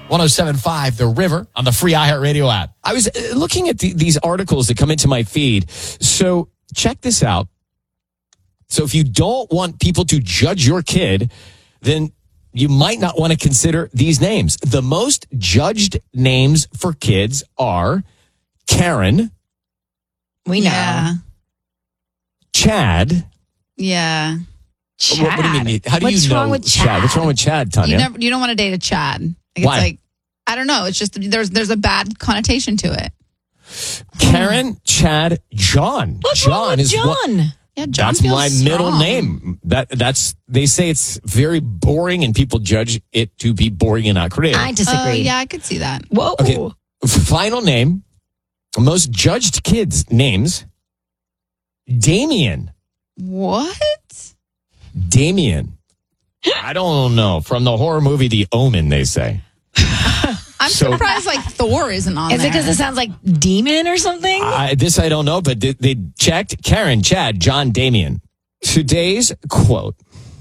107.5 The River on the free iHeartRadio app. I was looking at these articles that come into my feed. So check this out. So if you don't want people to judge your kid, then you might not want to consider these names. The most judged names for kids are Karen. We know. Yeah. Chad. Yeah. Chad. What do you mean? How do What's you know wrong with Chad? What's wrong with Chad, Tanya? You don't want to date a Chad. Like, Why? It's like, I don't know. It's just there's a bad connotation to it. Karen, Chad, John. What's John wrong with is John? Yeah, John That's feels my strong. middle name. That's they say it's very boring, and people judge it to be boring and not creative. I disagree. Yeah, I could see that. Whoa. Okay. Final name, most judged kids names. Damien. What? Damien. I don't know. From the horror movie The Omen, they say. I'm surprised like Thor isn't on Is there. it because it sounds like demon or something? This I don't know, but they checked. Karen, Chad, John, Damien. Today's quote.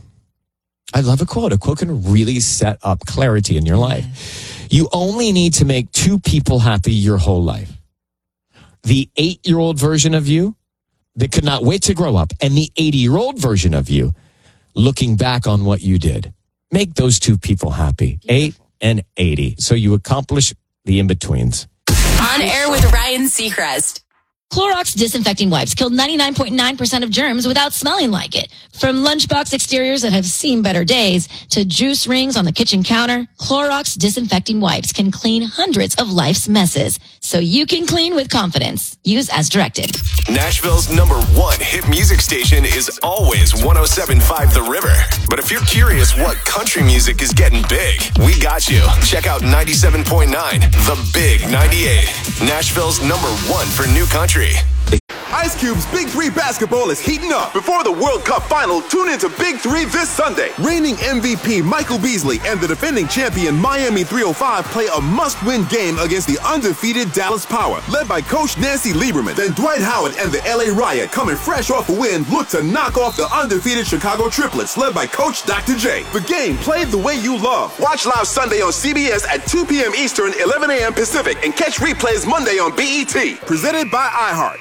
I love a quote. A quote can really set up clarity in your life. You only need to make two people happy your whole life. The 8-year-old version of you that could not wait to grow up, and the 80-year-old version of you looking back on what you did. Make those two people happy. 8 and 80. So you accomplish the in-betweens. On air with Ryan Seacrest. Clorox disinfecting wipes kill 99.9% of germs without smelling like it. From lunchbox exteriors that have seen better days to juice rings on the kitchen counter, Clorox disinfecting wipes can clean hundreds of life's messes. So you can clean with confidence. Use as directed. Nashville's #1 hit music station is always 107.5 The River. But if you're curious what country music is getting big, we got you. Check out 97.9 The Big 98. Nashville's #1 for new country. Ice Cube's Big 3 basketball is heating up. Before the World Cup final, tune into Big 3 this Sunday. Reigning MVP Michael Beasley and the defending champion Miami 305 play a must-win game against the undefeated Dallas Power, led by Coach Nancy Lieberman. Then Dwight Howard and the LA Riot, coming fresh off a win, look to knock off the undefeated Chicago Triplets, led by Coach Dr. J. The game played the way you love. Watch live Sunday on CBS at 2 p.m. Eastern, 11 a.m. Pacific, and catch replays Monday on BET. Presented by iHeart.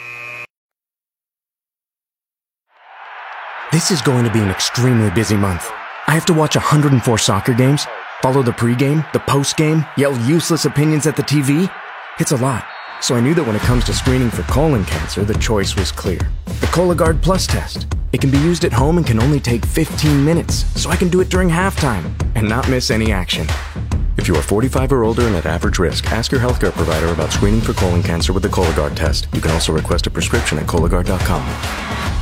This is going to be an extremely busy month. I have to watch 104 soccer games, follow the pregame, the postgame, yell useless opinions at the TV. It's a lot. So I knew that when it comes to screening for colon cancer, the choice was clear. The Cologuard Plus test. It can be used at home and can only take 15 minutes, so I can do it during halftime and not miss any action. If you are 45 or older and at average risk, ask your healthcare provider about screening for colon cancer with the Cologuard test. You can also request a prescription at Cologuard.com.